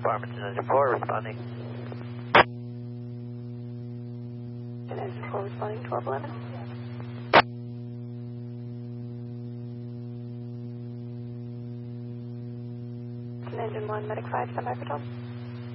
Farmington Engine 4 responding. Engine 4 responding, 1211. Engine 1, Medic 5, stand by for 12.